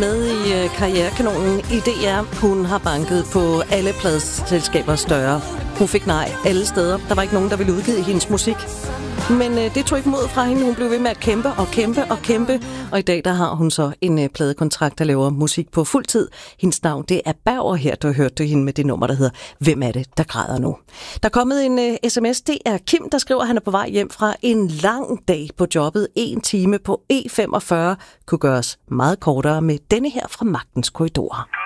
med i karrierekanonen i DR. Hun har banket på alle pladeselskabers døre. Hun fik nej alle steder. Der var ikke nogen, der ville udgive hendes musik. Men det tog ikke mod fra hende. Hun blev ved med at kæmpe og kæmpe og kæmpe. Og i dag der har hun så en pladekontrakt, der laver musik på fuld tid. Hendes navn det er Berger her. Du hørte hende med det nummer, der hedder Hvem er det, der græder nu? Der er kommet en sms. Det er Kim, der skriver, at han er på vej hjem fra en lang dag på jobbet. 1 time på E45 kunne gøres meget kortere med denne her fra Magtens Korridorer.